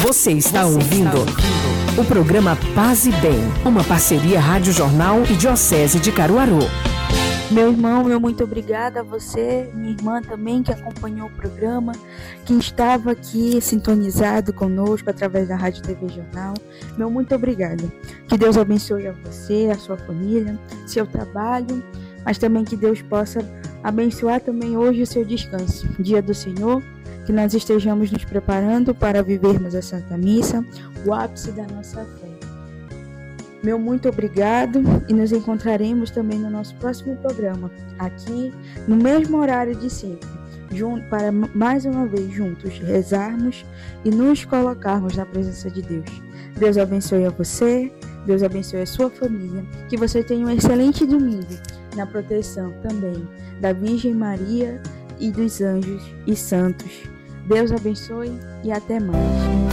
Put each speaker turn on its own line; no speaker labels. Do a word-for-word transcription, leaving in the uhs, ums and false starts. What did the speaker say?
Você está ouvindo o programa Paz e Bem, uma parceria Rádio Jornal e Diocese de Caruaru.
Meu irmão, meu muito obrigada a você, minha irmã também que acompanhou o programa, quem estava aqui sintonizado conosco através da Rádio T V Jornal. Meu muito obrigada. Que Deus abençoe a você, a sua família, seu trabalho, mas também que Deus possa abençoar também hoje o seu descanso, dia do Senhor, que nós estejamos nos preparando para vivermos a Santa Missa, o ápice da nossa fé. Meu muito obrigado e nos encontraremos também no nosso próximo programa, aqui no mesmo horário de sempre, junto, para mais uma vez juntos rezarmos e nos colocarmos na presença de Deus. Deus abençoe a você, Deus abençoe a sua família, que você tenha um excelente domingo na proteção também da Virgem Maria e dos anjos e santos. Deus abençoe e até mais.